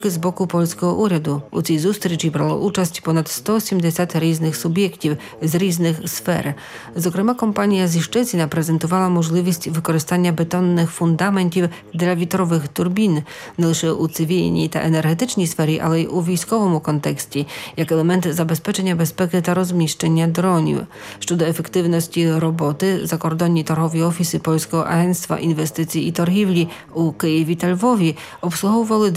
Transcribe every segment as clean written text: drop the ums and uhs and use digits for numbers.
з боку польського уряду. У цій зустрічі брало участь понад 170 різних суб'єктів з різних сфер. Зокрема, компанія зі Щеціна презентувала можливість використання бетонних фундаментів для вітрових турбін не лише у цивільній та енергетичній сфері, але й у військовому контексті, як елемент забезпечення безпеки та розміщення дронів. Щодо ефективності роботи, закордонні торгові офіси Польського агентства інвестицій і торгівлі у Києві та Львові обслуговували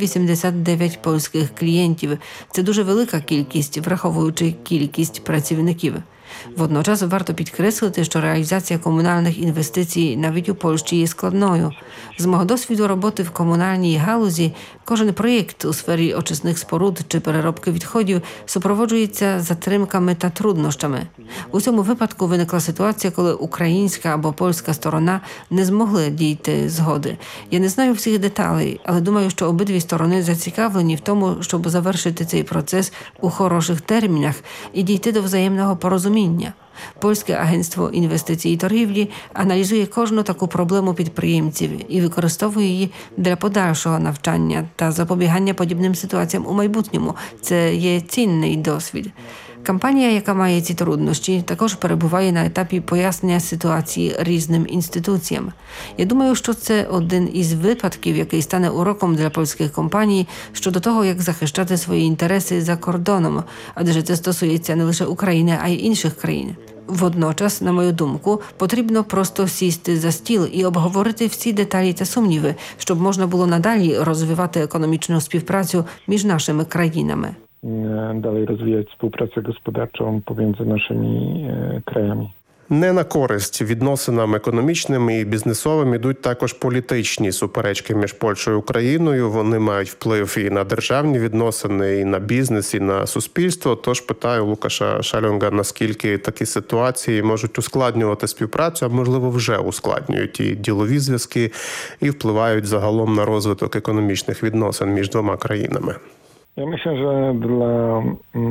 289 польських клієнтів. Це дуже велика кількість, враховуючи кількість працівників. Водночас варто підкреслити, що реалізація комунальних інвестицій навіть у Польщі є складною. З мого досвіду роботи в комунальній галузі, кожен проєкт у сфері очисних споруд чи переробки відходів супроводжується затримками та труднощами. У цьому випадку виникла ситуація, коли українська або польська сторона не змогли дійти згоди. Я не знаю всіх деталей, але думаю, що обидві сторони зацікавлені в тому, щоб завершити цей процес у хороших термінах і дійти до взаємного порозуміння. Польське агентство інвестицій і торгівлі аналізує кожну таку проблему підприємців і використовує її для подальшого навчання та запобігання подібним ситуаціям у майбутньому. Це є цінний досвід. Компанія, яка має ці труднощі, також перебуває на етапі пояснення ситуації різним інституціям. Я думаю, що це один із випадків, який стане уроком для польських компаній щодо того, як захищати свої інтереси за кордоном, адже це стосується не лише України, а й інших країн. Водночас, на мою думку, потрібно просто сісти за стіл і обговорити всі деталі та сумніви, щоб можна було надалі розвивати економічну співпрацю між нашими країнами. Dalej rozwijać współpracę gospodarczą pomiędzy naszymi krajami. Не на користь відносинам економічним і бізнесовим ідуть також політичні суперечки між Польщею і Україною. Вони мають вплив і на державні відносини, і на бізнес, і на суспільство. Тож питаю Лукаша Шеллінга, наскільки такі ситуації можуть ускладнювати співпрацю, а можливо вже ускладнюють і ділові зв'язки, і впливають загалом на розвиток економічних відносин між двома країнами. Ja myślę, że dla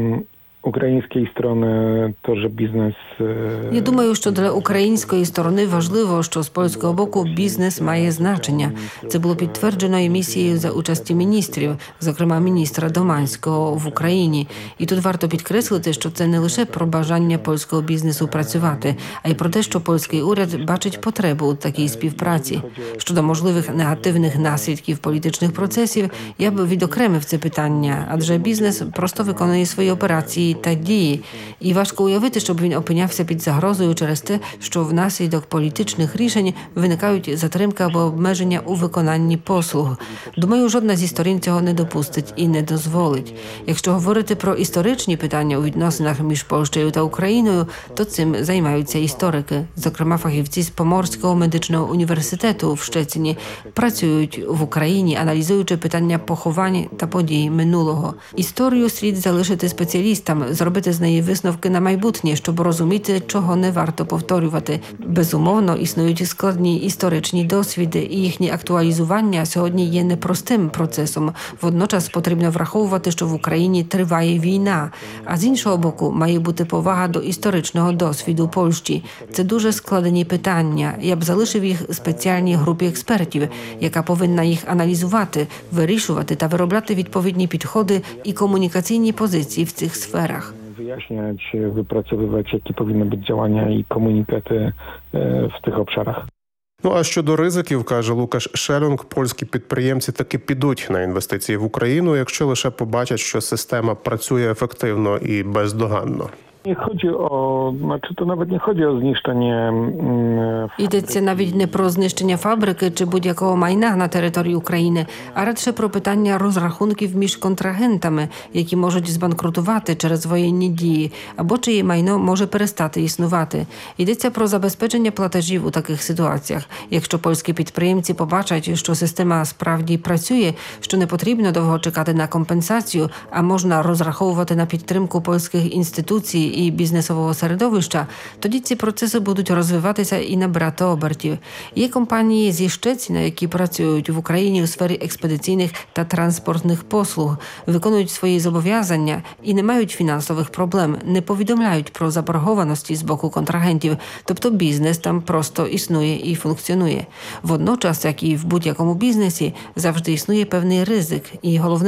української сторони теж бізнес. Я думаю, що для української сторони важливо, що з польського боку бізнес має значення. Це було підтверджено і місією за участі міністрів, зокрема міністра Доманського в Україні. І тут варто підкреслити, що це не лише про бажання польського бізнесу працювати, а й про те, що польський уряд бачить потребу у такій співпраці. Щодо можливих негативних наслідків політичних процесів, я б відокремив це питання, адже бізнес просто виконує свої операції та дії. І важко уявити, щоб він опинявся під загрозою через те, що внаслідок політичних рішень виникають затримки або обмеження у виконанні послуг. Думаю, жодна зі сторін цього не допустить і не дозволить. Якщо говорити про історичні питання у відносинах між Польщею та Україною, то цим займаються історики. Зокрема, фахівці з Поморського медичного університету в Щецині працюють в Україні, аналізуючи питання поховань та подій минулого. Історію слід залишити спеціалістам, зробити з неї висновки на майбутнє, щоб розуміти, чого не варто повторювати. Безумовно, існують складні історичні досвіди, і їхнє актуалізування сьогодні є непростим процесом. Водночас потрібно враховувати, що в Україні триває війна, а з іншого боку має бути повага до історичного досвіду Польщі. Це дуже складні питання. Я б залишив їх спеціальній групі експертів, яка повинна їх аналізувати, вирішувати та виробляти відповідні підходи і комунікаційні позиції в цих сферах. Wyjaśniać, wypracowywać, jakie powinny być działania i komunikaty w tych obszarach. Ну а щодо ризиків, каже Лукаш Шеллінг, польські підприємці таки підуть на інвестиції в Україну, якщо лише побачать, що система працює ефективно і бездоганно. Nie chodzi o, to nawet nie chodzi o zniszczenie. Йдеться навіть не про знищення фабрики чи будь-якого майна на території України, а радше про питання розрахунків між контрагентами, які можуть збанкрутувати через воєнні дії, або чиє майно може перестати існувати. Йдеться про забезпечення платежів у таких ситуаціях. Якщо польські підприємці побачать, що система справді працює, що не потрібно довго чекати на компенсацію, а можна розраховувати на підтримку польських інституцій і бізнесового середовища, тоді ці процеси будуть розвиватися і набирати обертів. Є компанії зі Щеціна, які працюють в Україні у сфері експедиційних та транспортних послуг, виконують свої зобов'язання і не мають фінансових проблем, не повідомляють про заборгованості з боку контрагентів, тобто бізнес там просто існує і функціонує. Водночас, як і в будь-якому бізнесі, завжди існує певний ризик, і головне